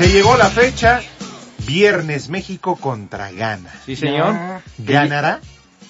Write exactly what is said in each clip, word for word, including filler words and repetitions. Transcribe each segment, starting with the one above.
Se llegó la fecha, viernes México contra Ghana. Sí, señor. ¿Ganará?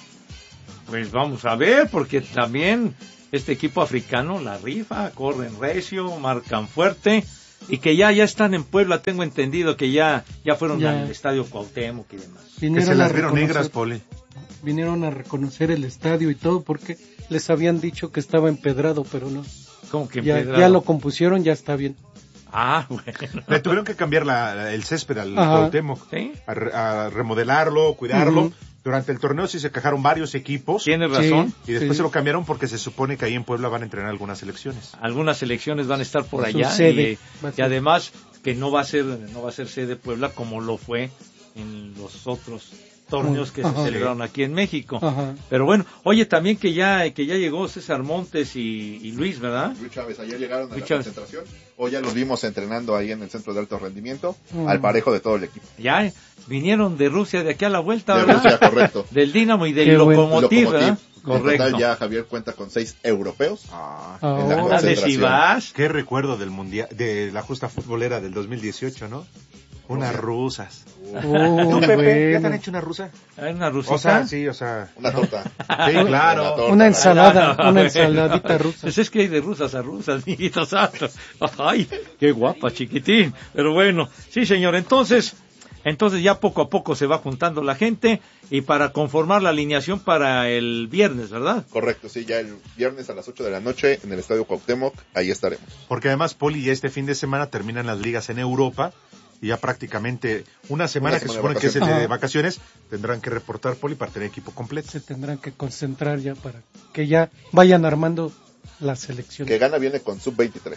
Pues vamos a ver, porque también este equipo africano la rifa, corren recio, marcan fuerte, y que ya ya están en Puebla, tengo entendido que ya ya fueron ya. al Estadio Cuauhtémoc y demás. Vinieron que se las vieron negras, Poli. Vinieron a reconocer el estadio y todo, porque les habían dicho que estaba empedrado, pero no. ¿Cómo que ya, empedrado? Ya lo compusieron, ya está bien. Ah, bueno. Le tuvieron que cambiar la, el césped al Cuauhtémoc, ¿sí? a, a remodelarlo, cuidarlo. Uh-huh. Durante el torneo sí se quejaron varios equipos. Tienes razón. Sí, y después sí. se lo cambiaron porque se supone que ahí en Puebla van a entrenar algunas selecciones. Algunas selecciones van a estar por allá. Sede, y, y además que no va a ser no va a ser sede Puebla como lo fue en los otros torneos que Ajá. se celebraron aquí en México. Ajá. Pero bueno, oye, también que ya que ya llegó César Montes y, y Luis, ¿verdad? Luis Chávez, ayer llegaron a Luis la Chávez. concentración. Hoy ya los vimos entrenando ahí en el centro de alto rendimiento, uh. al parejo de todo el equipo. Ya vinieron de Rusia de aquí a la vuelta, de ¿verdad? Rusia, correcto. Del Dinamo y del Lokomotiv, ¿verdad? Correcto. En total ya Javier cuenta con seis europeos. Ah, en la ¿dónde si vas? Qué recuerdo del mundial, de la justa futbolera del dos mil dieciocho, ¿no? Unas rusas. Oh, ¿Tú, Pepe, bueno. ya te han hecho una rusa? ¿Una rusita? O sea, sí, o sea... Una torta. Sí, claro. Una, torta, una ensalada, ¿verdad? una ensaladita rusa. Pues es que hay de rusas a rusas, mijito santo. Ay, qué guapa, chiquitín. Pero bueno, sí, señor, entonces... Entonces ya poco a poco se va juntando la gente y para conformar la alineación para el viernes, ¿verdad? Correcto, sí, ya el viernes a las ocho de la noche en el Estadio Cuauhtémoc, ahí estaremos. Porque además, Poli, ya este fin de semana terminan las ligas en Europa y ya prácticamente una semana, una semana que se supone que es el de vacaciones, tendrán que reportar, Poli, para tener equipo completo. Se tendrán que concentrar ya para que ya vayan armando la selección. Que Ghana viene con sub veintitrés.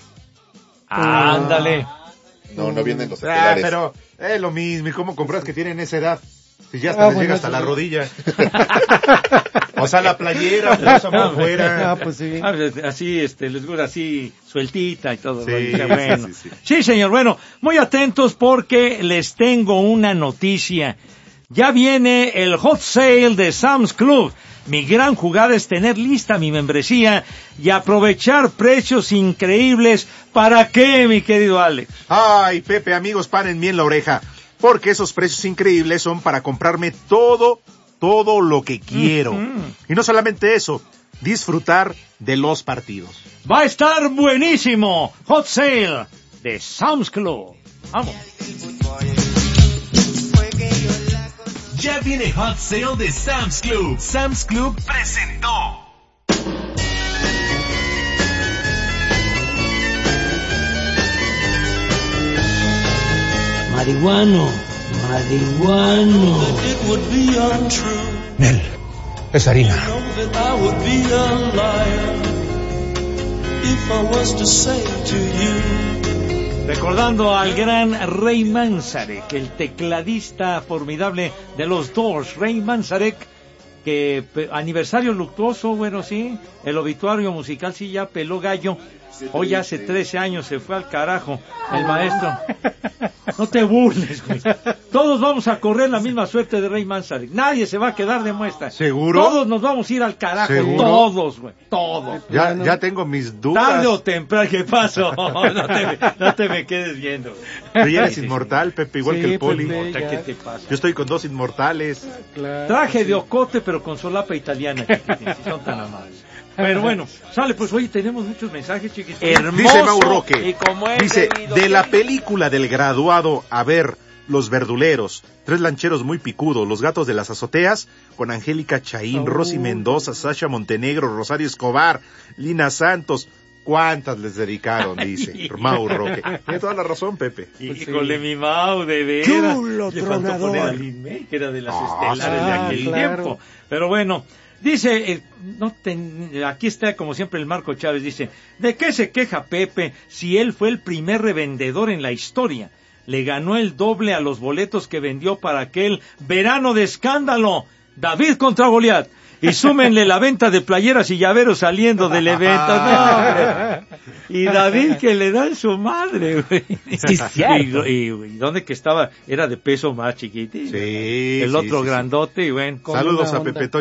Ah, ándale. No, no vienen los estelares. Ah, pero es lo mismo. ¿Y cómo compras que tienen esa edad? Si ya hasta ah, les bueno, llega hasta sí. la rodilla. O sea, la playera, pues, no, fuera. Ah, pues sí. Así, este, les gusta así, sueltita y todo. Sí, bueno. sí, sí, sí. Sí, señor. Bueno, muy atentos porque les tengo una noticia. Ya viene el hot sale de Sam's Club. Mi gran jugada es tener lista mi membresía y aprovechar precios increíbles. ¿Para qué, mi querido Alex? Ay, Pepe, amigos, paren bien la oreja, porque esos precios increíbles son para comprarme todo, todo lo que quiero. Uh-huh. Y no solamente eso, disfrutar de los partidos. Va a estar buenísimo. Hot sale de Sam's Club. Vamos. Ya viene Hot Sale de Sam's Club. Sam's Club presentó. Marihuano, marihuano. Nel, es harina. Recordando al gran Ray Manzarek, el tecladista formidable de los Doors, Ray Manzarek, que pe- aniversario luctuoso, bueno, sí, el obituario musical sí ya peló gallo. Hoy hace trece años se fue al carajo el maestro. No te burles, güey. Todos vamos a correr la misma suerte de Ray Manzarek. Nadie se va a quedar de muestra. ¿Seguro? Todos nos vamos a ir al carajo. ¿Seguro? Todos, güey. Todos. Ya, ya tengo mis dudas. Tarde o temprano, ¿qué pasó? No te, no te me quedes viendo. Tú ya eres inmortal, Pepe, igual Sí, que el Poli. Pepe, ya. ¿Qué te pasa? Yo estoy con dos inmortales. Claro, Traje sí. de ocote, pero con solapa italiana, chiquitín, si son tan amables. Pero bueno, sale, pues hoy tenemos muchos mensajes, chiquitín. Hermoso. Dice Mau Roque, y como he dice, tenido de la que- película del graduado a ver Los Verduleros, tres lancheros muy picudos, Los Gatos de las Azoteas, con Angélica Chaín, Oh. Rosy Mendoza, Sasha Montenegro, Rosario Escobar, Lina Santos. ¿Cuántas les dedicaron? Dice Mau Roque. Tiene toda la razón, Pepe. Híjole, mi Mau, de veras. Chulo Le faltó tronador. poner a Lin May, que era de las Ah, estelares de ah, aquel claro. tiempo. Pero bueno, dice, eh, no ten- aquí está como siempre el Marco Chávez, dice, ¿de qué se queja Pepe si él fue el primer revendedor en la historia? Le ganó el doble a los boletos que vendió para aquel verano de escándalo. David contra Goliat. Y súmenle la venta de playeras y llaveros saliendo del evento. No, hombre. Y David que le da en su madre, güey. Sí, cierto. Y, y, y dónde que estaba, era de peso más chiquitín. Sí, El sí, otro sí, sí. grandote y bueno. Con Saludos una a onda. Pepe Toño.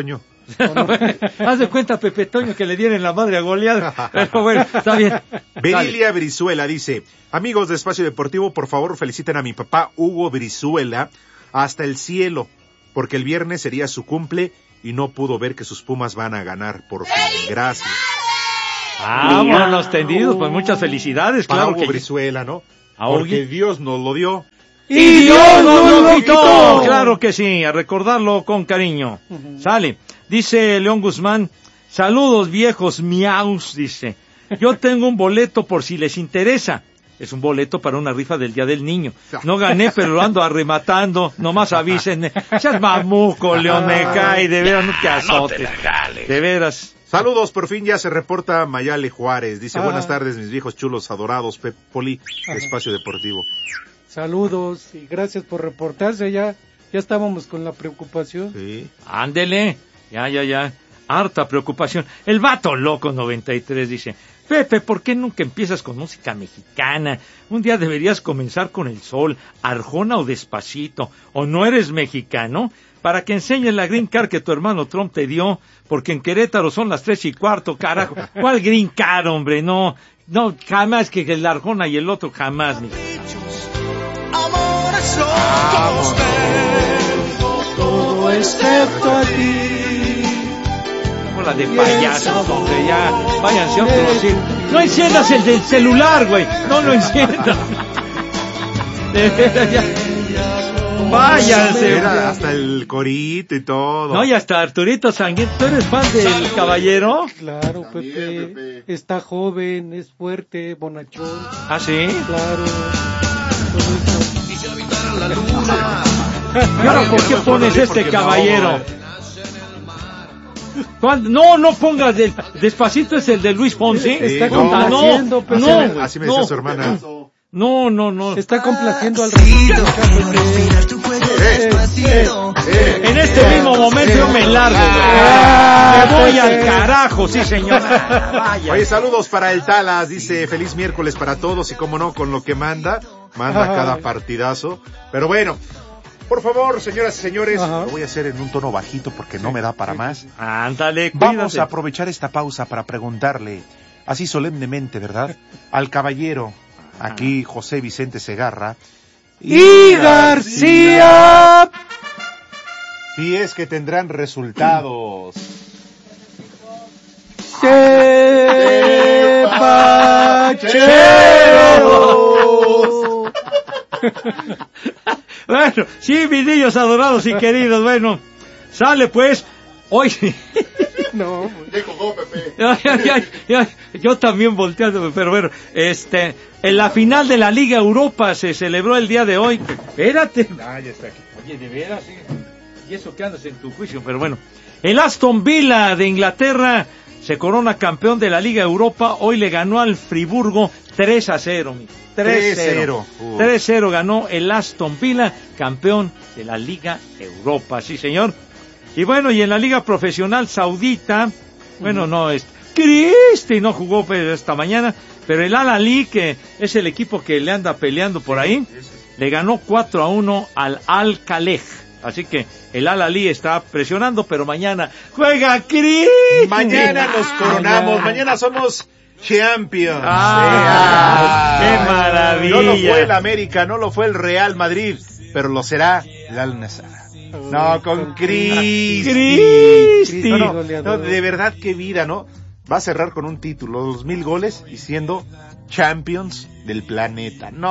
Haz de cuenta, Pepe Toño, que le dieron la madre a Goliat. Pero bueno, está bien. Benilia Brizuela dice, amigos de Espacio Deportivo, por favor feliciten a mi papá Hugo Brizuela hasta el cielo, porque el viernes sería su cumple y no pudo ver que sus Pumas van a ganar por fin. Gracias. Vámonos tendidos, pues muchas felicidades, Para claro Hugo que Brizuela, ¿no? ¿A Porque Hugo? Dios nos lo dio. ¡Y Dios nos lo quitó! Claro que sí, a recordarlo con cariño. Uh-huh. Sale. Dice León Guzmán, saludos viejos miaus, dice. Yo tengo un boleto por si les interesa. Es un boleto para una rifa del Día del Niño. No gané, pero lo ando arrematando. Nomás avisen. Seas mamuco, León, me cae. De veras, no te azotes. No te de veras. Saludos, por fin ya se reporta Mayale Juárez. Dice, ah. buenas tardes, mis viejos chulos adorados, Pep Poli, de Espacio Deportivo. Saludos y gracias por reportarse. Ya, ya estábamos con la preocupación. Sí. Ándele. Ya, ya, ya. Harta preocupación. El vato loco noventa y tres dice, Pepe, ¿por qué nunca empiezas con música mexicana? Un día deberías comenzar con El Sol, Arjona o Despacito. ¿O no eres mexicano? Para que enseñes la green card que tu hermano Trump te dio, porque en Querétaro son las tres y cuarto, carajo. ¿Cuál green card, hombre? No, no, jamás que el Arjona y el otro, jamás. Mi... Amores locos, todo excepto a ti. La de payasos, hombre, ya, váyanse a otro sitio. No enciendas el del celular, güey, no lo enciendas. De veras, ya. Váyanse. Era hasta el corito y todo. No, y hasta Arturito Sanguín. ¿Tú eres fan del Caballero? Claro, Pepe. También, Pepe. Está joven, es fuerte, bonachón. ¿Ah, sí? Claro. ¿Y ahora por qué pones este Caballero? No, no pongas del Despacito, es el de Luis Fonsi. Sí, está complaciendo, no, no, no, así me decía no, su hermana. No, no, no. Está complaciendo al ratito. Eh, eh, eh, en este mismo momento yo me largo. Ah, me voy al carajo, sí, señora. Vaya. Oye, saludos para el Talas. Dice, feliz miércoles para todos y como no, con lo que manda, manda Ajá. cada partidazo. Pero bueno. Por favor, señoras y señores, Ajá. lo voy a hacer en un tono bajito porque no me da para más. Ándale, cuídate. Vamos a aprovechar esta pausa para preguntarle, así solemnemente, ¿verdad? Al caballero, aquí José Vicente Segarra. ¡Y, y García! Si es que tendrán resultados. ¡Qué pachero! Bueno, sí, mis niños adorados y queridos, bueno, sale pues, hoy... No, Pepe. Yo también volteando, pero bueno, este, en la final de la Liga Europa se celebró el día de hoy. Espérate. Ah, ya está aquí. Oye, de veras, sí. Y eso que andas en tu juicio, pero bueno. El Aston Villa de Inglaterra se corona campeón de la Liga Europa. Hoy le ganó al Friburgo tres a cero, mi. tres cero. tres cero ganó el Aston Villa, campeón de la Liga Europa, sí señor. Y bueno, y en la Liga Profesional Saudita, bueno, uh-huh. no, es Cristi no jugó esta mañana, pero el Al-Ahly, que es el equipo que le anda peleando por ahí, le ganó cuatro a uno al Al-Khalej. Así que el Al-Ahly está presionando, pero mañana juega Cristi. Mañana nos coronamos, mañana somos... Champions. Ah, sí, ah, qué maravilla. No lo fue el América, no lo fue el Real Madrid, pero lo será el Al-Nassr. No, con Cristi. Cristi. No, no, no, de verdad qué vida, ¿no? Va a cerrar con un título, dos mil goles y siendo Champions del planeta. No.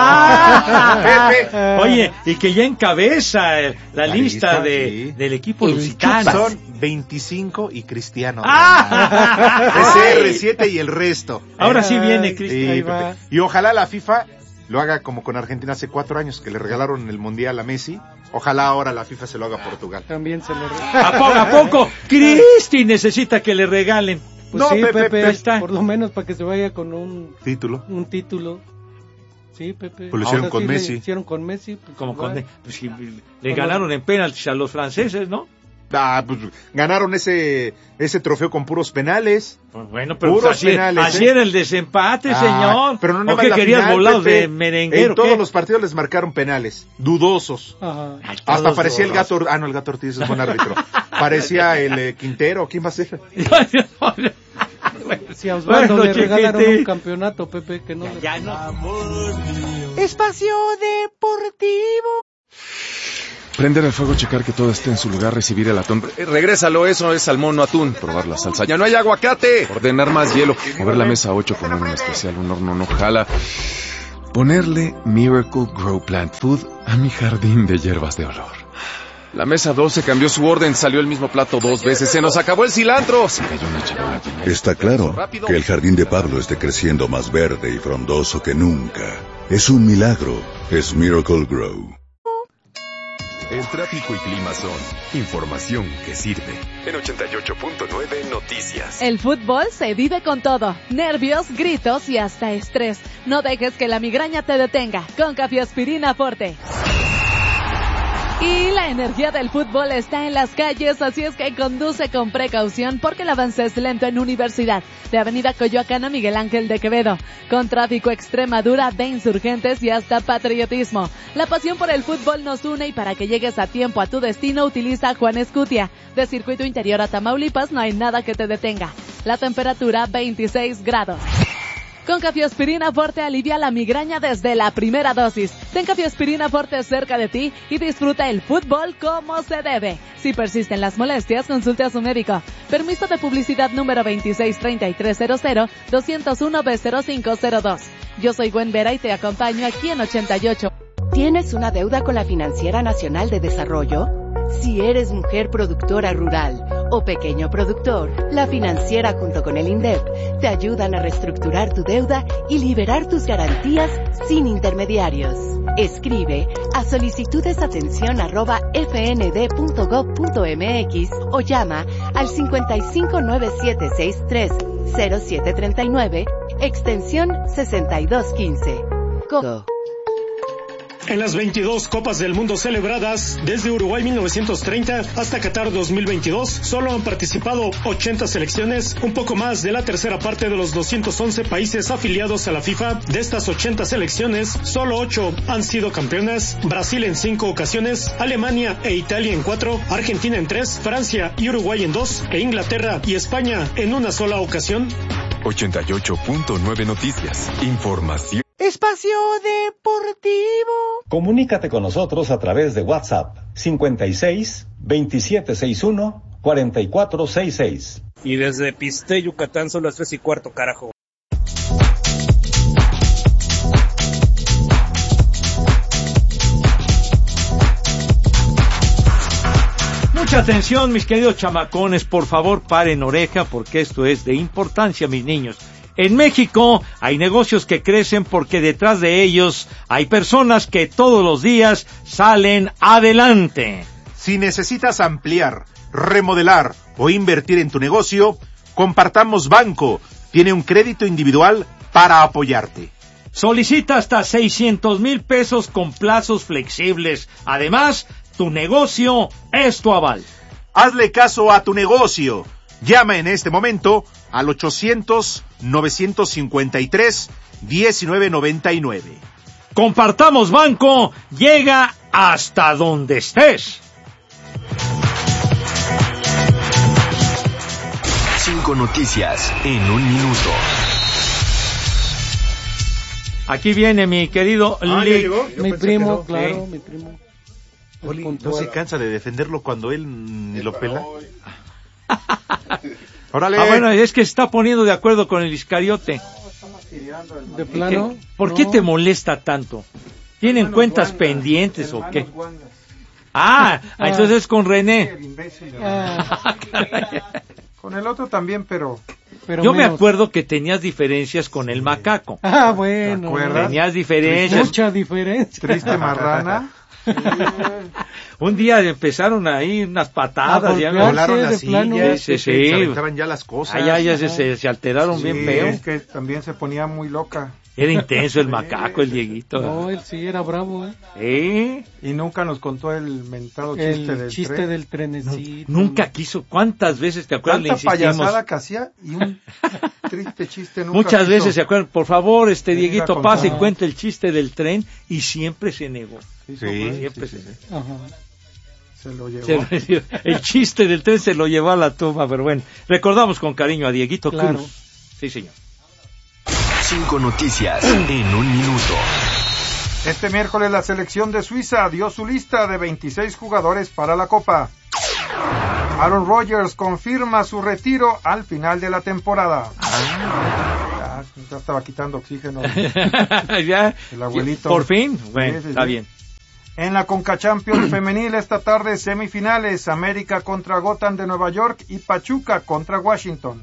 Ah, oye, y que ya encabeza la, la lista, lista de, sí. del equipo lusitano. Son veinticinco y Cristiano. Ah. Es R siete y el resto. Ahora sí viene Cristiano. Sí, y ojalá la FIFA lo haga como con Argentina hace cuatro años, que le regalaron el Mundial a Messi. Ojalá ahora la FIFA se lo haga a Portugal. También se lo regalen. ¿A poco, a poco? Cristi necesita que le regalen. Pues no, sí, Pepe, Pepe, Pepe está. Por lo menos para que se vaya con un título. Un título. Sí, Pepe. Pues lo hicieron con sí Messi. Lo hicieron con Messi. Pues como con, pues, sí, le ganaron en penaltis a los franceses, ¿no? Ah, pues ganaron ese ese trofeo con puros penales. Pues bueno, pero puros así, penales, así ¿eh? Era el desempate, ah, señor. Pero no ¿O que querías final, volados Pepe, de merenguero? En todos ¿qué? Los partidos les marcaron penales, dudosos. Ajá. Hasta parecía el gato, ah no, el gato Ortiz es buen árbitro. Parecía el eh, Quintero, ¿quién va a ser? Si a Osvaldo Bueno, le regalaron chiquitín. un campeonato, Pepe, que no le... Ya no. Espacio Deportivo. Prender el fuego, checar que todo esté en su lugar, recibir el atún. Eh, regrésalo, eso es salmón, no atún. Probar la salsa. ¡Ya no hay aguacate! Ordenar más hielo. Mover la mesa ocho con un especial, un horno no jala. Ponerle Miracle Grow Plant Food a mi jardín de hierbas de olor. La mesa doce cambió su orden, salió el mismo plato dos veces. ¡Se nos acabó el cilantro! Se cayó una charola llena de- Está claro que el jardín de Pablo esté creciendo más verde y frondoso que nunca. Es un milagro. Es Miracle Grow. El tráfico y clima son información que sirve. En ochenta y ocho punto nueve Noticias. El fútbol se vive con todo. Nervios, gritos y hasta estrés. No dejes que la migraña te detenga. Con Cafeaspirina Forte. Y la energía del fútbol está en las calles, así es que conduce con precaución porque el avance es lento en Universidad, de Avenida Coyoacán a Miguel Ángel de Quevedo, con tráfico Extremadura de Insurgentes y hasta patriotismo. La pasión por el fútbol nos une y para que llegues a tiempo a tu destino utiliza Juan Escutia. De Circuito Interior a Tamaulipas no hay nada que te detenga. La temperatura veintiséis grados. Con Cafeaspirina Forte alivia la migraña desde la primera dosis. Ten Cafeaspirina Forte cerca de ti y disfruta el fútbol como se debe. Si persisten las molestias, consulte a su médico. Permiso de publicidad número veintiséis treinta y tres cero cero doscientos uno B cero cinco cero dos. Yo soy Gwen Vera y te acompaño aquí en ochenta y ocho. ¿Tienes una deuda con la Financiera Nacional de Desarrollo? Si eres mujer productora rural o pequeño productor, la Financiera junto con el INDEP te ayudan a reestructurar tu deuda y liberar tus garantías sin intermediarios. Escribe a solicitudesatención arroba fnd.gov.mx o llama al cincuenta y cinco nueve siete seis tres cero siete treinta y nueve, extensión sesenta y dos quince. Co- En las veintidós Copas del Mundo celebradas desde Uruguay mil novecientos treinta hasta Qatar dos mil veintidós, solo han participado ochenta selecciones, un poco más de la tercera parte de los doscientos once países afiliados a la FIFA. De estas ochenta selecciones, solo ocho han sido campeonas: Brasil en cinco ocasiones, Alemania e Italia en cuatro, Argentina en tres, Francia y Uruguay en dos, e Inglaterra y España en una sola ocasión. ochenta y ocho punto nueve Noticias. Información. Espacio Deportivo. Comunícate con nosotros a través de WhatsApp cincuenta y seis, veintisiete sesenta y uno, cuarenta y cuatro sesenta y seis. Y desde Piste, Yucatán, son las tres y cuarto, carajo. Mucha atención, mis queridos chamacones, por favor paren oreja porque esto es de importancia, mis niños. En México hay negocios que crecen porque detrás de ellos hay personas que todos los días salen adelante. Si necesitas ampliar, remodelar o invertir en tu negocio, Compartamos Banco tiene un crédito individual para apoyarte. Solicita hasta seiscientos mil pesos con plazos flexibles. Además, tu negocio es tu aval. Hazle caso a tu negocio. Llama en este momento al ochocientos, novecientos cincuenta y tres, diecinueve noventa y nueve. Compartamos Banco llega hasta donde estés. Cinco noticias en un minuto. Aquí viene mi querido Ah, Lick. ¿ya llegó? Yo Mi pensé primo, que no. claro, Sí. mi primo. Oli, ¿no se cansa de defenderlo cuando él ni lo pela? Órale. Ah, bueno, es que se está poniendo de acuerdo con el Iscariote. De plano. ¿Qué? ¿Por qué no. te molesta tanto? ¿Tienen cuentas pendientes o qué? Ah, Ah. entonces es con René. Ah, Con el otro también, pero... pero Yo me menos. acuerdo que tenías diferencias con el macaco. Ah, bueno. ¿Te acuerdas? Tenías diferencias. Mucha diferencia. Triste marrana. Un día empezaron ahí unas patadas. A ya golpearse Volaron las de plano. sillas, Sí, sí, se sí. aventaban ya las cosas. Ah, ya, ya se, se, se alteraron bien Sí, feo. es que también se ponía muy loca. Era intenso el macaco, el Dieguito. No, él sí era bravo, ¿eh? ¿Eh? Y nunca nos contó el mentado chiste El del chiste tren. del trenecito. Nunca quiso. ¿Cuántas veces te acuerdas? Le Tanta insistimos. payasada que hacía y un triste chiste nunca Muchas quiso. veces se acuerdan. Por favor, este Venga, Dieguito, contar. pase y cuente el chiste del tren. Y siempre se negó. Sí, Sí, Siempre sí, se sí, negó. Ajá. Se lo llevó. Se, el chiste del tren se lo llevó a la tumba, pero bueno, recordamos con cariño a Dieguito Claro. Cruz. Sí, señor. Cinco noticias en un minuto. Este miércoles la selección de Suiza dio su lista de veintiséis jugadores para la Copa. Aaron Rodgers confirma su retiro al final de la temporada. Ah. Ya, ya estaba quitando oxígeno. Ya, el abuelito. Por fin, bueno, sí, sí, está sí. bien. En la Conca Champions femenil esta tarde semifinales, América contra Gotham de Nueva York y Pachuca contra Washington.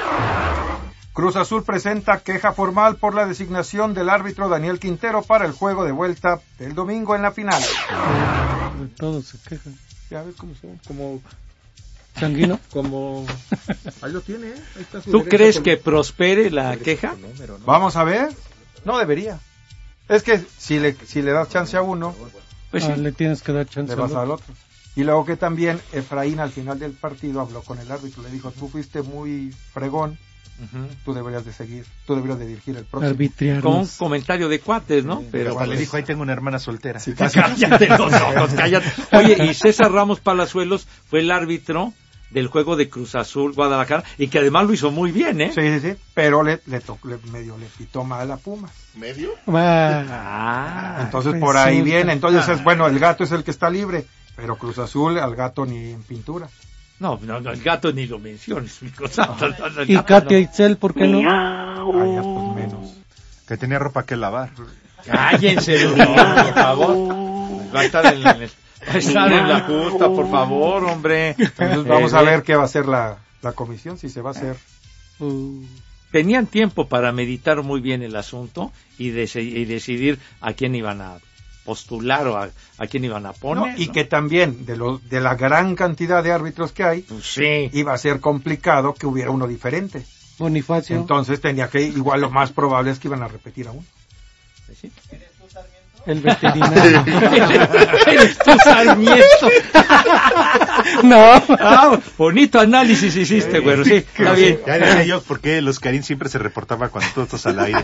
Cruz Azul presenta queja formal por la designación del árbitro Daniel Quintero para el juego de vuelta del domingo en la final. Todos se quejan. Ya ves cómo son, como sanguino, como ahí lo tiene, ¿eh? Ahí está su ¿Tú derecho crees con... que prospere la queja? Número, ¿no? Vamos a ver. No debería. Es que si le si le das chance a uno, pues ah, sí. le tienes que dar chance le vas al otro. Y luego que también Efraín al final del partido habló con el árbitro, le dijo, tú fuiste muy fregón. Uh-huh. Tú deberías de seguir, tú deberías de dirigir el próximo. Arbitriarnos. Con un comentario de cuates, ¿no? Sí, pero pues, le dijo, ahí tengo una hermana soltera. Sí, cállate, los ojos, cállate. Oye, y César Ramos Palazuelos fue el árbitro del juego de Cruz Azul Guadalajara y que además lo hizo muy bien, ¿eh? Sí, sí, sí, pero le, le, to, le medio le pitó mal a Pumas. ¿Medio? Ah, entonces por ahí sí, viene, entonces ah. es bueno, el gato es el que está libre, pero Cruz Azul al gato ni en pintura. No, no, no, el gato ni lo menciones, mi cosa. No, no, no, y Katia no. Itzel, ¿por qué no? Ah, ya, pues menos. Que tenía ropa que lavar. Cállense, no, por favor. Va a estar en, la, va a estar en la justa, por favor, hombre. Entonces vamos eh, a ver qué va a hacer la, la comisión, si se va a hacer. Uh, tenían tiempo para meditar muy bien el asunto y, de, y decidir a quién iban a postular o a, a quién iban a poner. No, y ¿no? que también de, lo, de la gran cantidad de árbitros que hay, pues sí. iba a ser complicado que hubiera uno diferente. Bonifacio. Entonces tenía que, igual lo más probable es que iban a repetir a uno. ¿Sí? El veterinario. Eres tú, Sarmiento. No. Ah, bonito análisis hiciste, eh, güero. Sí, está bien. Ya decía yo por qué los Karim siempre se reportaba cuando tú estás al aire.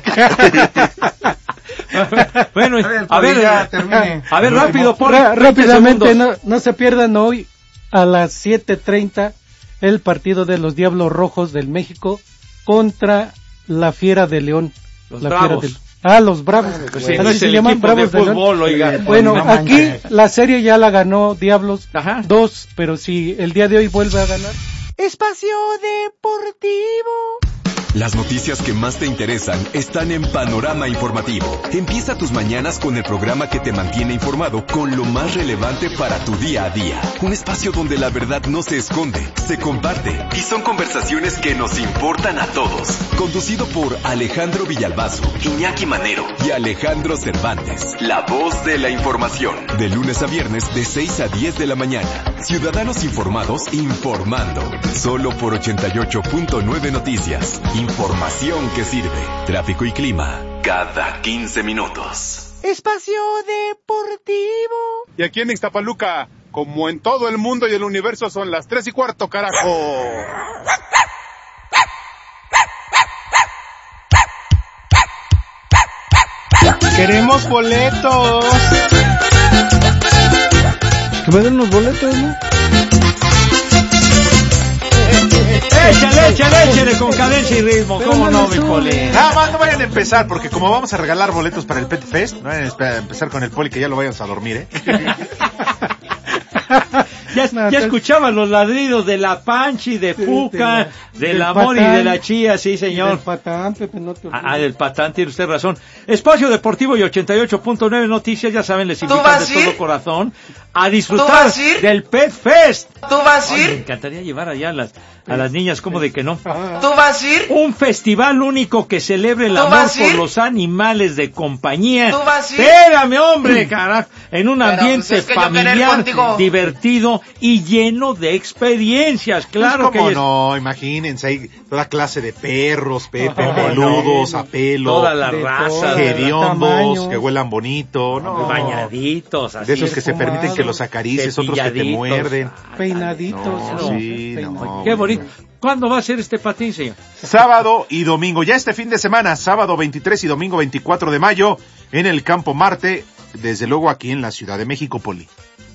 Bueno, a ver, a ver, ya, termine. A ver, rápido, por rápidamente, no, no se pierdan hoy a las siete treinta el partido de los Diablos Rojos del México contra la Fiera de León. Los la Bravos. Fiera de... Ah, los Bravos. Pues sí, no se llaman Bravos de fútbol, de oiga. Bueno, no aquí la serie ya la ganó Diablos dos, pero si el día de hoy vuelve a ganar. Espacio Deportivo. Las noticias que más te interesan están en Panorama Informativo. Empieza tus mañanas con el programa que te mantiene informado con lo más relevante para tu día a día. Un espacio donde la verdad no se esconde, se comparte y son conversaciones que nos importan a todos. Conducido por Alejandro Villalbazo, Iñaki Manero y Alejandro Cervantes. La voz de la información. De lunes a viernes de seis a diez de la mañana. Ciudadanos informados informando. Solo por ochenta y ocho punto nueve Noticias. Información que sirve. Tráfico y clima cada quince minutos. Espacio Deportivo. Y aquí en Ixtapaluca, como en todo el mundo y el universo, son las tres y cuarto, carajo. ¡Queremos boletos! Que me den los boletos, ¿no? Échale, échale, échale con cadencia y ritmo, ¿cómo no, mi Poli? Nada más no vayan a empezar, porque como vamos a regalar boletos para el Pet Fest, no vayan a empezar con el Poli, que ya lo vayamos a dormir, ¿eh? Ya, no, ya escuchaban los ladridos de la Panchi, de Puca, de la Mori y de la Chía, sí señor. Del Patán, Pepe, no te ah, del Patán, tiene usted razón. Espacio Deportivo y ochenta y ocho punto nueve Noticias, ya saben, les invitan de todo corazón a disfrutar del Pet Fest. ¿Tú vas a ir? Ay, me encantaría llevar allá a las, a las niñas, ¿cómo de que no? ¿Tú vas a ir? Un festival único que celebre el amor por los animales de compañía. ¿Tú vas a ir? Espérame, hombre, carajo, en un ambiente pues es que familiar, divertido y lleno de experiencias, claro pues que no, imagínense, hay toda clase de perros, Pepe, oh, peludos, no, a pelo, toda la raza, hediondos, que huelan bonito, no, bañaditos, así de esos que se permiten que los acaricies, otros que te muerden, peinaditos, no, sí, no, qué bonito. ¿Cuándo va a ser este patín, señor? Sábado y domingo, ya este fin de semana, sábado veintitrés y domingo veinticuatro de mayo, en el Campo Marte, desde luego aquí en la Ciudad de México, Poli.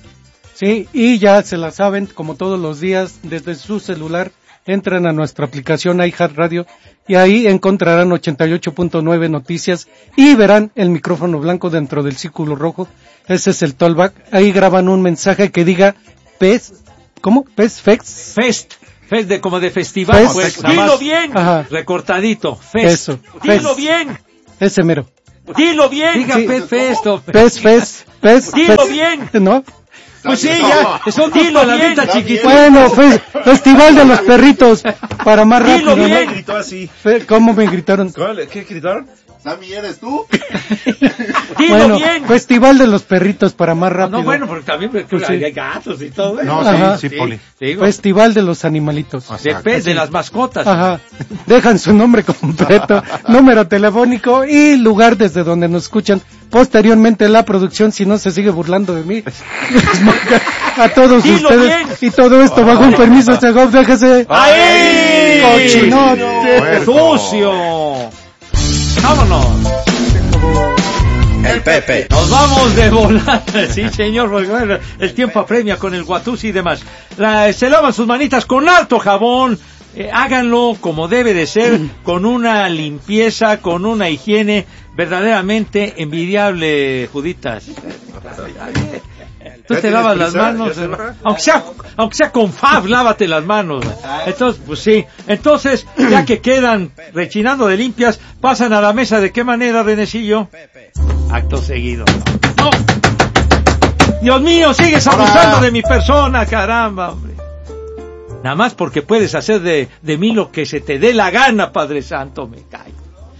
Sí, y ya se la saben, como todos los días, desde su celular, entran a nuestra aplicación iHeartRadio y ahí encontrarán ochenta y ocho punto nueve noticias y verán el micrófono blanco dentro del círculo rojo. Ese es el Tollback. Ahí graban un mensaje que diga PES, ¿cómo? PES Fest. Fest. Fest de, como de festival. Fest. Pues, dilo bien. Ajá. Recortadito. Fest. Eso. Dilo Fest. bien. Ese mero. Dilo bien. Diga sí. PES Fest. PES Fest. PES Dilo Fest. bien. ¿No? Pues sí, ya, son dilo la neta chiquitita. Bueno, fe, Festival de los Perritos, para más rápido. Dilo bien. ¿No? Gritó así. Fe, ¿Cómo me gritaron? ¿Qué gritaron? Sammy, ¿eres tú? Dilo Bueno, bien. Festival de los Perritos, para más rápido. No, bueno, porque también pues, Pues hay sí. gatos y todo. ¿eh? No, Ajá. sí, sí, Poli. Sí, Festival de los Animalitos. de pez, de las mascotas. Ajá. Dejan su nombre completo, número telefónico y lugar desde donde nos escuchan. Posteriormente la producción, si no se sigue burlando de mí, les marca a todos Dilo ustedes. bien. Y todo esto bajo un permiso, Segov, déjese. ¡Ay! ¡Cochinote! ¡Sucio! ¡Vámonos! El Pepe. Nos vamos de volada, sí señor, porque bueno, el tiempo apremia con el guatusi y demás. La, se lavan sus manitas con harto jabón, eh, háganlo como debe de ser, con una limpieza, con una higiene verdaderamente envidiable, Juditas. Tú te lavas las manos, aunque sea, aunque sea con Fab, lávate las manos. Entonces, pues sí. Entonces, ya que quedan rechinando de limpias, pasan a la mesa. ¿De qué manera, Renecillo? Acto seguido. ¡No! Dios mío, sigues abusando de mi persona, caramba, hombre. Nada más porque puedes hacer de, de mí lo que se te dé la gana, Padre Santo, me cae.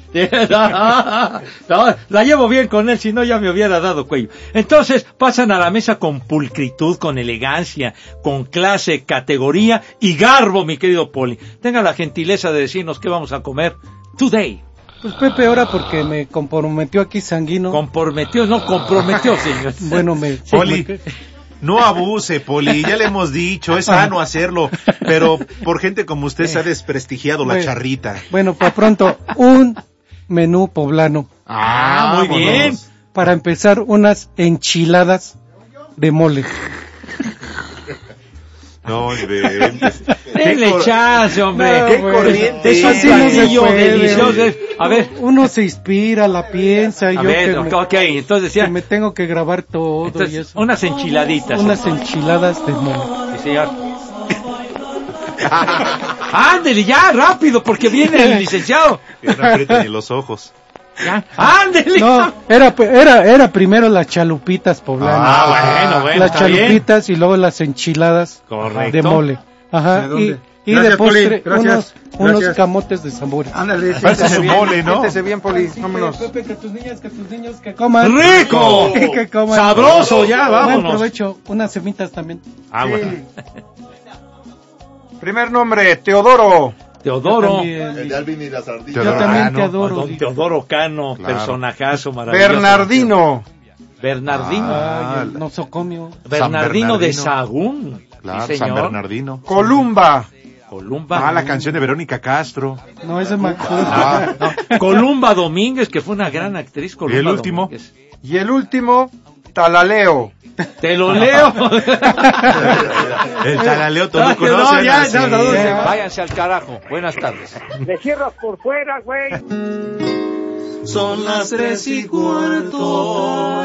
No, la llevo bien con él, si no ya me hubiera dado cuello. Entonces pasan a la mesa con pulcritud, con elegancia, con clase, categoría y garbo, mi querido Poli. Tenga la gentileza de decirnos qué vamos a comer today. Pues Pepe, ahora porque me comprometió aquí Sanguino. Comprometió, no comprometió, señor. Bueno, me... Poli, no abuse, Poli, ya le hemos dicho, es sano hacerlo, pero por gente como usted se ha desprestigiado la Bueno, charrita. Bueno, para pronto, un menú poblano. Ah, muy vámonos. bien. Para empezar, unas enchiladas de mole. No, inventes. Denle cor- chance, hombre. No, Qué bueno. corriente. Es un Así no se platillo puede. delicioso. A ver. Uno se inspira, la piensa. Y A yo ver, que ok, me, ok, entonces decía, que me tengo que grabar todo y entonces, eso. unas enchiladitas. Unas enchiladas de mole. Sí, señor. Ándele ya, rápido, porque viene el licenciado. Que no aprieta ni los ojos. Ya, ándele. No, era, era, era primero las chalupitas poblanas. Ah, bueno, bueno, Las está bien. chalupitas y luego las enchiladas Correcto. de mole. Ajá. ¿De dónde? Y, y Gracias, de postre, Poli, gracias, unos, unos gracias. camotes de sabor. Ándale, Parece siéntese su bien, mole, ¿no? siéntese bien, Poli, vámonos. Pepe, que tus niñas, que tus niños que coman. ¡Rico! que coman. Sabroso, ya, Buen vámonos. provecho, unas semitas también. Ah, bueno. Primer nombre, Teodoro. Teodoro. También. El de Alvin y las ardillas. Yo Teodoro también Cano, te adoro. Don Teodoro Cano, Claro. personajazo maravilloso. Bernardino. Bernardino. Ah, Ay, el nosocomio. Bernardino de Bernardino. Sagún. Claro, Sí, San señor. Bernardino. Columba. Columba. Ah, la canción de Verónica Castro. No, ese me acuerdo. Ah, No, Columba Domínguez, que fue una gran actriz. Columba ¿Y el último? Domínguez. Y el último, Talaleo. Te lo leo. El talaleo, ¿tú Ah, lo conoces? no, ya, Ah, ya, sí. no, no, váyanse al carajo. Buenas tardes. Le cierras por fuera, güey. Son las tres y cuarto,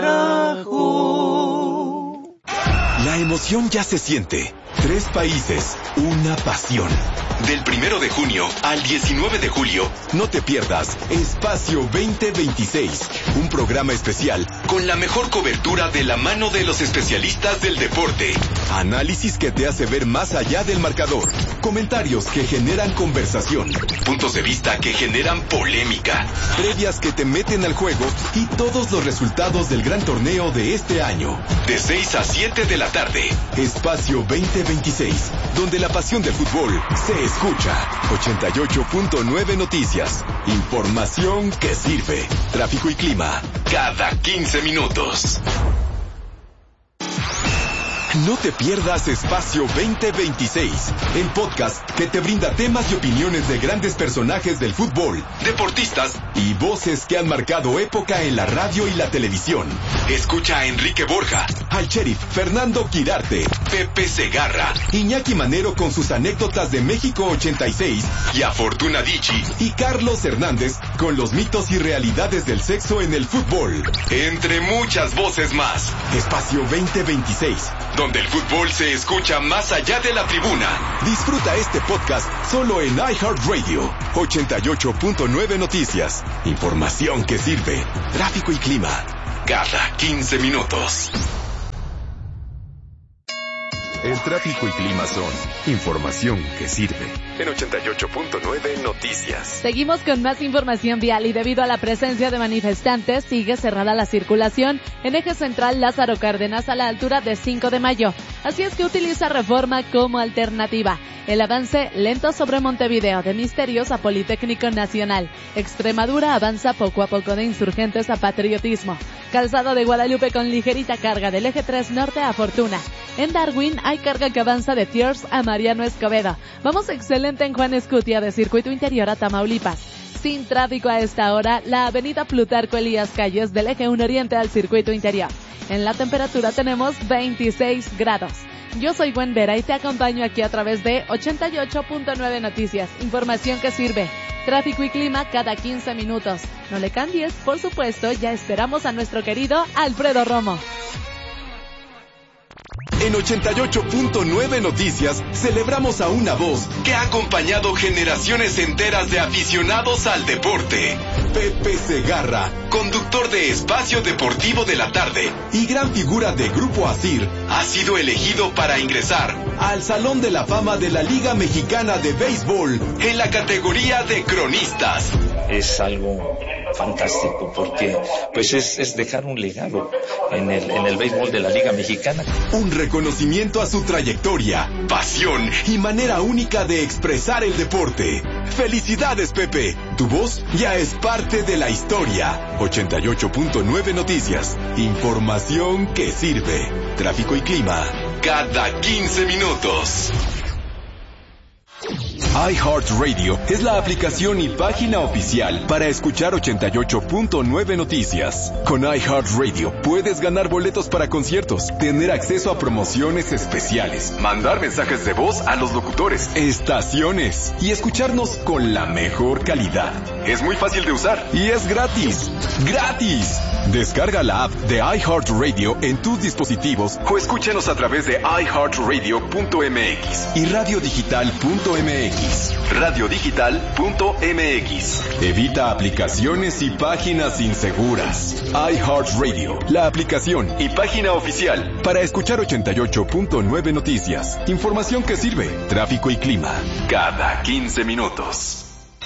La emoción ya se siente. Tres países, una pasión. Del primero de junio al diecinueve de julio, no te pierdas Espacio veinte veintiséis, un programa especial con la mejor cobertura de la mano de los especialistas del deporte. Análisis que te hace ver más allá del marcador. Comentarios que generan conversación. Puntos de vista que generan polémica. Previas que te meten al juego y todos los resultados del gran torneo de este año. De seis a siete de la tarde. Espacio veinte veintiséis, donde la pasión del fútbol se escucha. ochenta y ocho punto nueve Noticias. Información que sirve. Tráfico y clima cada quince minutos. No te pierdas Espacio veinte veintiséis, el podcast que te brinda temas y opiniones de grandes personajes del fútbol, deportistas y voces que han marcado época en la radio y la televisión. Escucha a Enrique Borja, al sheriff Fernando Quirarte, Pepe Segarra, Iñaki Manero con sus anécdotas de México ochenta y seis y a Fortuna Dicci y Carlos Hernández con los mitos y realidades del sexo en el fútbol. Entre muchas voces más. Espacio veinte veintiséis, donde el fútbol se escucha más allá de la tribuna. Disfruta este podcast solo en iHeartRadio. ochenta y ocho punto nueve Noticias. Información que sirve. Tráfico y clima. Cada quince minutos. El tráfico y clima son información que sirve. En ochenta y ocho punto nueve Noticias. Seguimos con más información vial y debido a la presencia de manifestantes sigue cerrada la circulación en eje central Lázaro Cárdenas a la altura de cinco de mayo. Así es que utiliza Reforma como alternativa. El avance lento sobre Montevideo de Misterios a Politécnico Nacional. Extremadura avanza poco a poco de Insurgentes a Patriotismo. Calzado de Guadalupe con ligerita carga del eje tres norte a Fortuna. En Darwin hay carga que avanza de Thiers a Mariano Escobedo. Vamos excelente en Juan Escutia de Circuito Interior a Tamaulipas. Sin tráfico a esta hora, la avenida Plutarco Elías Calles del eje uno Oriente al Circuito Interior. En la temperatura tenemos veintiséis grados. Yo soy Gwen Vera y te acompaño aquí a través de ochenta y ocho punto nueve Noticias. Información que sirve. Tráfico y clima cada quince minutos. No le cambies, por supuesto, ya esperamos a nuestro querido Alfredo Romo. En ochenta y ocho punto nueve Noticias celebramos a una voz que ha acompañado generaciones enteras de aficionados al deporte. Pepe Segarra, conductor de Espacio Deportivo de la Tarde y gran figura de Grupo Asir, ha sido elegido para ingresar al Salón de la Fama de la Liga Mexicana de Béisbol en la categoría de cronistas. Es algo fantástico porque pues es, es dejar un legado en el, en el béisbol de la Liga Mexicana. Un reconocimiento a su trayectoria, pasión y manera única de expresar el deporte. ¡Felicidades, Pepe! Tu voz ya es parte de la historia. ochenta y ocho punto nueve Noticias. Información que sirve. Tráfico y clima cada quince minutos. iHeartRadio es la aplicación y página oficial para escuchar ochenta y ocho punto nueve Noticias. Con iHeartRadio puedes ganar boletos para conciertos, tener acceso a promociones especiales, mandar mensajes de voz a los locutores, estaciones y escucharnos con la mejor calidad. Es muy fácil de usar y es gratis. ¡Gratis! Descarga la app de iHeartRadio en tus dispositivos o escúchanos a través de i heart radio punto m x y radio digital punto m x. radio digital punto m x. Evita aplicaciones y páginas inseguras. iHeartRadio, la aplicación y página oficial para escuchar ochenta y ocho punto nueve Noticias. Información que sirve. Tráfico y clima cada quince minutos.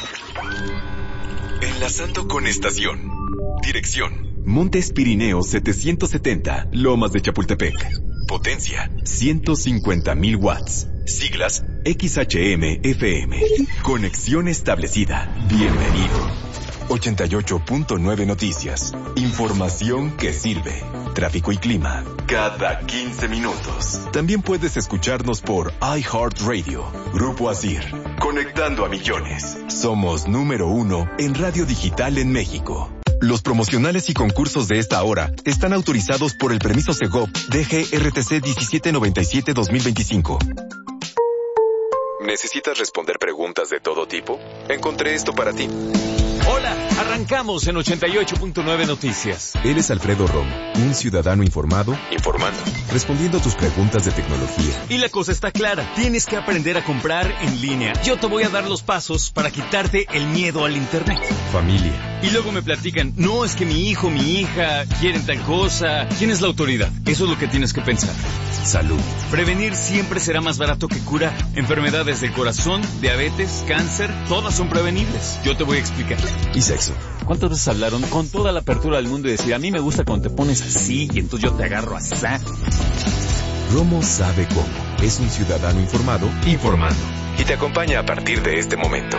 Enlazando con estación. Dirección: Montes Pirineos setecientos setenta, Lomas de Chapultepec. Potencia: ciento cincuenta mil watts. Siglas: X H M F M. Conexión establecida. Bienvenido. ochenta y ocho punto nueve Noticias. Información que sirve. Tráfico y clima cada quince minutos. También puedes escucharnos por iHeartRadio. Grupo Asir. Conectando a millones. Somos número uno en radio digital en México. Los promocionales y concursos de esta hora están autorizados por el permiso Segov D G R T C diecisiete noventa y siete dos mil veinticinco. ¿Necesitas responder preguntas de todo tipo? Encontré esto para ti. Hola, arrancamos en ochenta y ocho punto nueve Noticias. Él es Alfredo Romo, un ciudadano informado, informando, respondiendo a tus preguntas de tecnología. Y la cosa está clara, tienes que aprender a comprar en línea. Yo te voy a dar los pasos para quitarte el miedo al internet. Familia. Y luego me platican, no, es que mi hijo, mi hija quieren tal cosa. ¿Quién es la autoridad? Eso es lo que tienes que pensar. Salud. Prevenir siempre será más barato que curar. Enfermedades del corazón, diabetes, cáncer, todas son prevenibles. Yo te voy a explicar. Y sexo. ¿Cuántas veces hablaron con toda la apertura del mundo y decir, a mí me gusta cuando te pones así y entonces yo te agarro así? Romo sabe cómo. Es un ciudadano informado, informando. Y te acompaña a partir de este momento.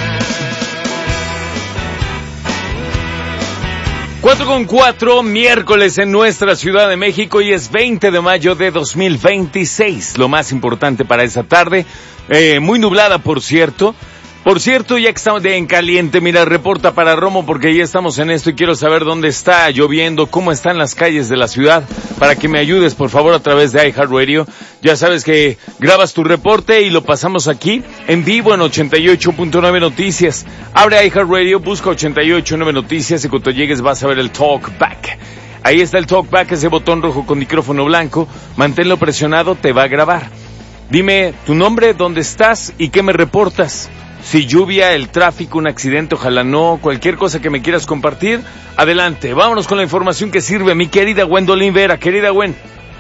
cuatro con cuatro, miércoles en nuestra Ciudad de México y es veinte de mayo de dos mil veintiséis. Lo más importante para esta tarde, eh, muy nublada por cierto, Por cierto, ya que estamos en caliente, mira, reporta para Romo porque ya estamos en esto y quiero saber dónde está lloviendo, cómo están las calles de la ciudad, para que me ayudes, por favor, a través de iHeartRadio. Ya sabes que grabas tu reporte y lo pasamos aquí, en vivo, en ochenta y ocho punto nueve Noticias. Abre iHeartRadio, busca ochenta y ocho punto nueve Noticias y cuando llegues vas a ver el Talkback. Ahí está el Talkback, ese botón rojo con micrófono blanco. Manténlo presionado, te va a grabar. Dime tu nombre, dónde estás y qué me reportas. Si lluvia, el tráfico, un accidente, ojalá no, cualquier cosa que me quieras compartir, adelante. Vámonos con la información que sirve, mi querida Gwendolyn Vera. Querida Gwen.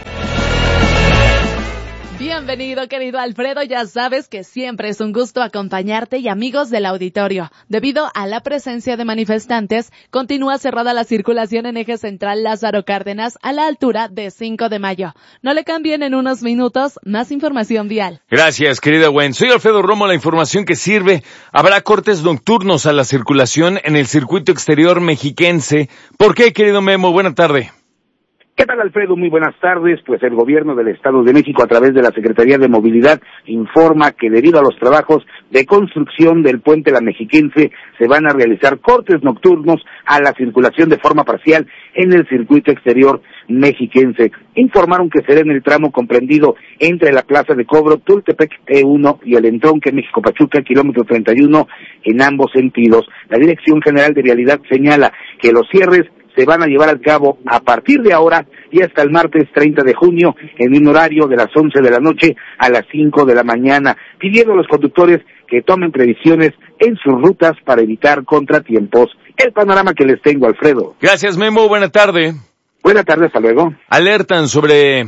Bienvenido, querido Alfredo. Ya sabes que siempre es un gusto acompañarte y amigos del auditorio. Debido a la presencia de manifestantes, continúa cerrada la circulación en eje central Lázaro Cárdenas a la altura de cinco de mayo. No le cambien en unos minutos, más información vial. Gracias, querida Gwen. Soy Alfredo Romo, la información que sirve. Habrá cortes nocturnos a la circulación en el circuito exterior mexiquense. ¿Por qué, querido Memo? Buena tarde. ¿Qué tal, Alfredo? Muy buenas tardes. Pues el gobierno del Estado de México, a través de la Secretaría de Movilidad, informa que debido a los trabajos de construcción del puente La Mexiquense, se van a realizar cortes nocturnos a la circulación de forma parcial en el circuito exterior mexiquense. Informaron que será en el tramo comprendido entre la Plaza de Cobro, Tultepec E uno y el entronque México-Pachuca, kilómetro treinta y uno, en ambos sentidos. La Dirección General de Vialidad señala que los cierres se van a llevar a cabo a partir de ahora y hasta el martes treinta de junio en un horario de las once de la noche a las cinco de la mañana, pidiendo a los conductores que tomen previsiones en sus rutas para evitar contratiempos. El panorama que les tengo, Alfredo. Gracias, Memo. Buena tarde. Buena tarde, hasta luego. Alertan sobre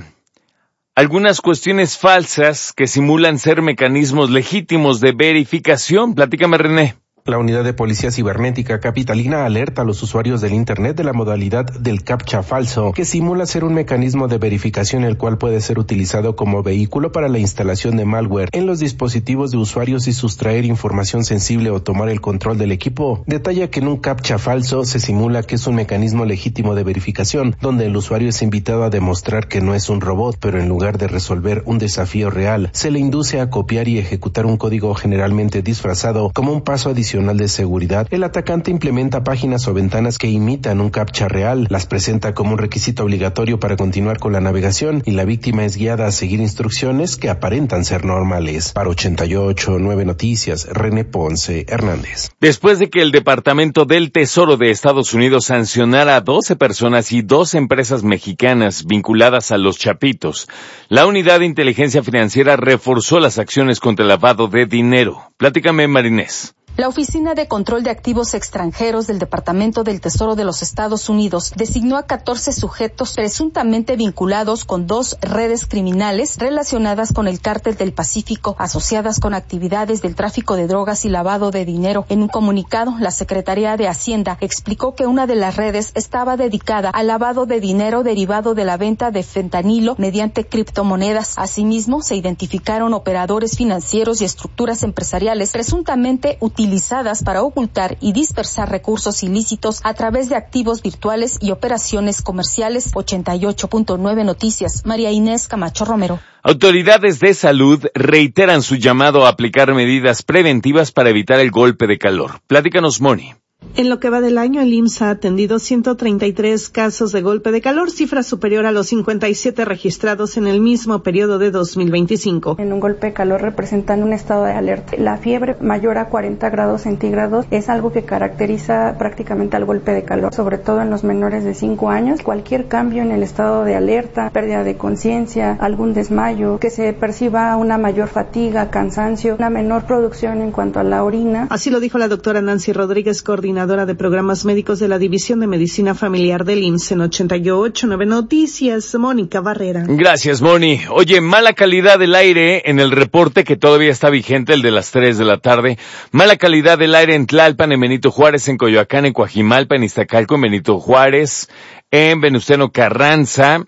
algunas cuestiones falsas que simulan ser mecanismos legítimos de verificación. Platícame, René. La Unidad de Policía Cibernética Capitalina alerta a los usuarios del Internet de la modalidad del captcha falso, que simula ser un mecanismo de verificación el cual puede ser utilizado como vehículo para la instalación de malware en los dispositivos de usuarios y sustraer información sensible o tomar el control del equipo. Detalla que en un captcha falso se simula que es un mecanismo legítimo de verificación, donde el usuario es invitado a demostrar que no es un robot, pero en lugar de resolver un desafío real, se le induce a copiar y ejecutar un código generalmente disfrazado como un paso adicional de seguridad. El atacante implementa páginas o ventanas que imitan un captcha real, las presenta como un requisito obligatorio para continuar con la navegación y la víctima es guiada a seguir instrucciones que aparentan ser normales. Para ochenta y ocho punto nueve Noticias, René Ponce Hernández. Después de que el Departamento del Tesoro de Estados Unidos sancionara a doce personas y dos empresas mexicanas vinculadas a los Chapitos, la Unidad de Inteligencia Financiera reforzó las acciones contra el lavado de dinero. Platícame, Marinés. La Oficina de Control de Activos Extranjeros del Departamento del Tesoro de los Estados Unidos designó a catorce sujetos presuntamente vinculados con dos redes criminales relacionadas con el Cártel del Pacífico, asociadas con actividades del tráfico de drogas y lavado de dinero. En un comunicado, la Secretaría de Hacienda explicó que una de las redes estaba dedicada al lavado de dinero derivado de la venta de fentanilo mediante criptomonedas. Asimismo, se identificaron operadores financieros y estructuras empresariales presuntamente utilizados utilizadas para ocultar y dispersar recursos ilícitos a través de activos virtuales y operaciones comerciales. ochenta y ocho punto nueve Noticias, María Inés Camacho Romero. Autoridades de salud reiteran su llamado a aplicar medidas preventivas para evitar el golpe de calor. Platícanos, Moni. En lo que va del año, el I M S S ha atendido ciento treinta y tres casos de golpe de calor, cifra superior a los cincuenta y siete registrados en el mismo periodo de dos mil veinticinco. En un golpe de calor representan un estado de alerta. La fiebre mayor a cuarenta grados centígrados es algo que caracteriza prácticamente al golpe de calor, sobre todo en los menores de cinco años. Cualquier cambio en el estado de alerta, pérdida de conciencia, algún desmayo, que se perciba una mayor fatiga, cansancio, una menor producción en cuanto a la orina. Así lo dijo la doctora Nancy Rodríguez, coordinadora de programas médicos de la División de Medicina Familiar del I M S S en ochenta y ocho punto nueve Noticias, Mónica Barrera. Gracias, Moni. Oye, mala calidad del aire en el reporte que todavía está vigente, el de las tres de la tarde. Mala calidad del aire en Tlalpan, en Benito Juárez, en Coyoacán, en Coajimalpa, en Iztacalco, en Benito Juárez, en Venustiano Carranza,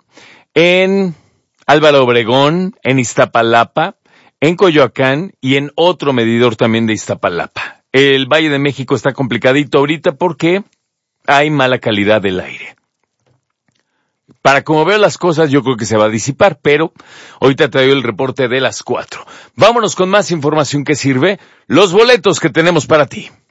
en Álvaro Obregón, en Iztapalapa, en Coyoacán y en otro medidor también de Iztapalapa. El Valle de México está complicadito ahorita porque hay mala calidad del aire. Para como veo las cosas, yo creo que se va a disipar, pero ahorita te doy el reporte de las cuatro. Vámonos con más información que sirve, los boletos que tenemos para ti.